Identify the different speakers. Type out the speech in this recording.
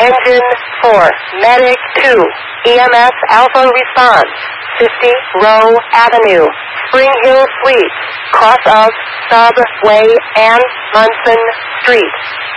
Speaker 1: Engine 4, Medic 2, EMS Alpha response, 50 Row Avenue, Spring Hill Suites, cross of Subway and Munson Street.